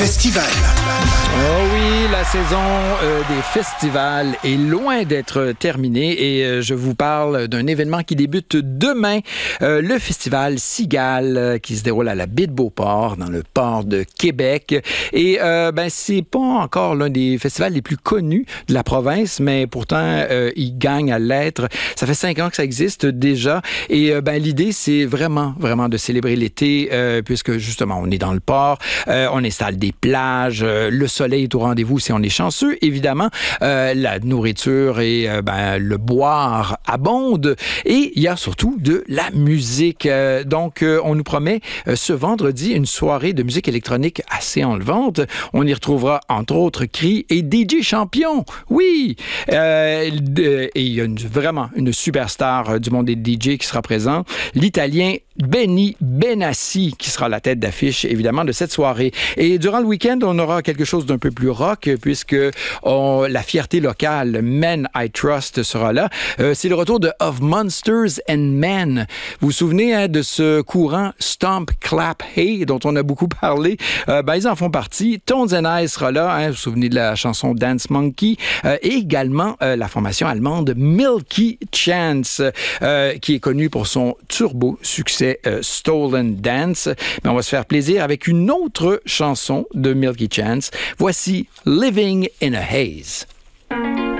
festivals. Oh oui, la saison des festivals est loin d'être terminée et je vous parle d'un événement qui débute demain, le festival Cigale qui se déroule à la baie de Beauport, dans le port de Québec. Et c'est pas encore l'un des festivals les plus connus de la province, mais pourtant, il gagne à l'être. Ça fait 5 ans que ça existe déjà et l'idée, c'est vraiment de célébrer l'été puisque justement, on est dans le port, on installe des plages, le soleil est au rendez-vous si on est chanceux, évidemment. La nourriture et le boire abonde. Et il y a surtout de la musique. Donc, on nous promet ce vendredi une soirée de musique électronique assez enlevante. On y retrouvera, entre autres, Cri et DJ Champion. Oui! Et il y a vraiment une superstar du monde des DJ qui sera présent. L'Italien Benny Benassi qui sera la tête d'affiche, évidemment, de cette soirée. Et durant le week-end, on aura quelque chose d'un peu plus rock puisque la fierté locale Men I Trust sera là. C'est le retour de Of Monsters and Men. Vous vous souvenez de ce courant Stomp, Clap, Hey dont on a beaucoup parlé? Ils en font partie. Tones and I sera là. Vous vous souvenez de la chanson Dance Monkey? Et également la formation allemande Milky Chance qui est connue pour son turbo succès Stolen Dance. Mais on va se faire plaisir avec une autre chanson de Milky Chance. Voici Living in a Haze.